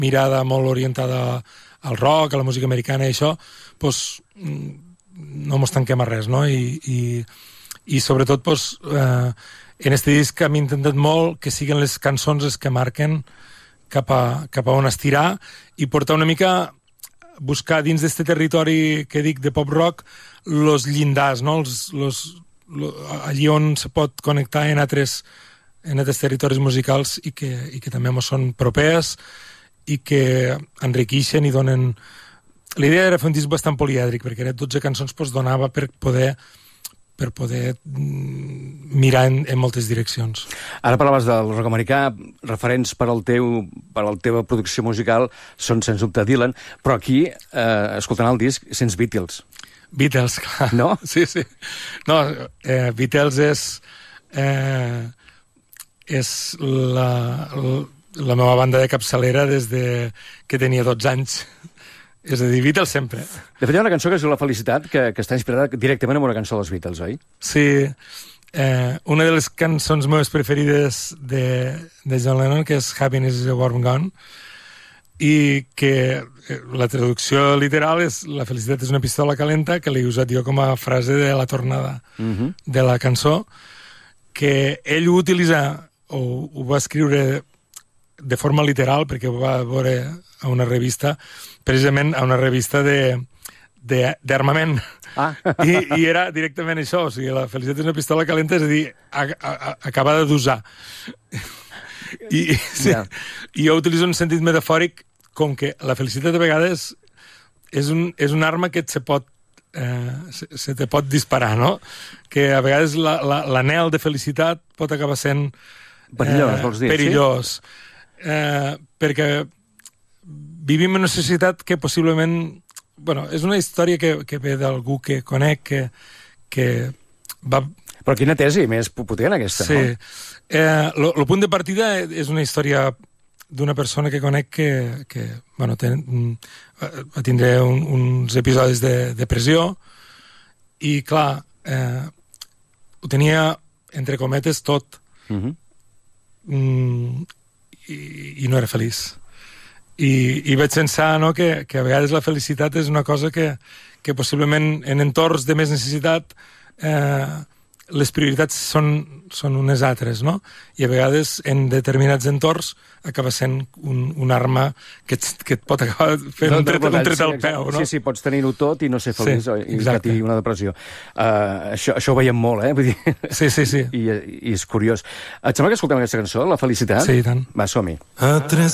mirada molt orientada al rock, a la música americana i això, doncs no mos tanquem a res, no? I sobretot, doncs, en este disc hem intentat molt que siguin les cançons les que marquen cap a on estirar i portar una mica, buscar dins d'este territori que dic de pop-rock los llindars, no? Allí on se pot connectar en altres territoris musicals i que també mos són propers i que enriqueixen i donen... La idea era fer un disc bastant polièdric, perquè eren 12 cançons, doncs donava per poder mirar en moltes direccions. Ara parlaves del rock americà, referents per a la teva producció musical són, sens dubte, Dylan, però aquí, escoltant el disc, sents Beatles. Beatles, clar. No? Sí. No, Beatles és la meva banda de capçalera des que tenia 12 anys. És a dir, Beatles sempre. De fet, hi ha una cançó que es diu La Felicitat, que està inspirada directament en una cançó dels Beatles, oi? Sí. Una de les cançons meves preferides de John Lennon, que és Happiness is a Warm Gun, i que la traducció literal és La felicitat és una pistola calenta, que l'he usat jo com a frase de la tornada de la cançó, que ell ho utilitza, o ho va escriure de forma literal, perquè ho va veure a una revista, precisament a una revista d'armament. I era directament això, o sigui, la felicitat és una pistola calenta, és a dir, acabada d'usar. I jo utilitzo un sentit metafòric com que la felicitat de vegades és un arma que se te pot disparar, no? Que a vegades l'anhel de felicitat pot acabar sent perillós. Perquè vivim en una societat que possiblement... Bueno, és una història que ve d'algú que conec, que va... Però quina tesi més potent, aquesta, no? Sí. El punt de partida és una història d'una persona que conec que bueno, va tindre uns episodis de depressió i, clar, ho tenia, entre cometes, tot. I no era feliç. I vaig pensar, no, que a vegades la felicitat és una cosa que possiblement en entorns de més necessitat les prioritats són unes altres, no? I a vegades en determinats entorns acaba sent un arma que et pot acabar fent un tret al peu, no? Sí, pots tenir-ho tot i no ser feliç, i patir una depressió. Això ho veiem molt, eh? Vull dir... Sí. I és curiós. Et sembla que escoltem aquesta cançó, La felicitat? Sí, i tant. Va, som-hi.